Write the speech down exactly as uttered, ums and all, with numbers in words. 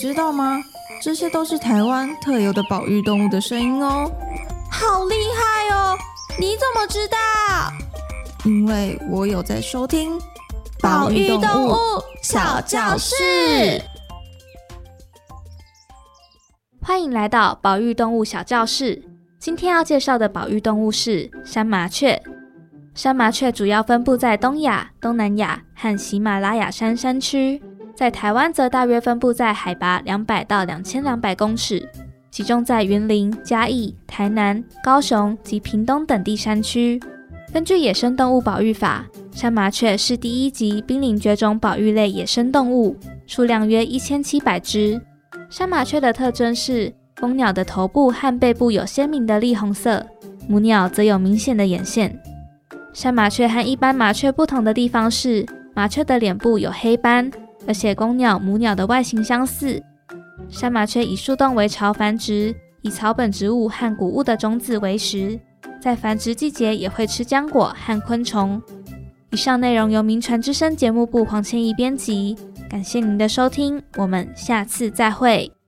知道吗？这些都是台湾特有的保育动物的声音哦。 好厉害哦！你怎么知道？ 因为我有在收听保育动物小教室。 欢迎来到保育动物小教室。今天要介绍的保育动物是山麻雀。山麻雀主要分布在东亚、东南亚和喜马拉雅山山区，在台湾则大约分布在海拔两百到两千两百公尺，集中在云林、嘉义、台南、高雄及屏东等地山区。根据野生动物保育法，山麻雀是第一级濒临绝种保育类野生动物，数量约一千七百只。山麻雀的特征是公鸟的头部和背部有鲜明的栗红色，母鸟则有明显的眼线。山麻雀和一般麻雀不同的地方是，麻雀的脸部有黑斑，而且公鸟、母鸟的外形相似。山麻雀以树洞为巢繁殖，以草本植物和谷物的种子为食，在繁殖季节也会吃浆果和昆虫。以上内容由名传之声节目部黄千怡编辑，感谢您的收听，我们下次再会。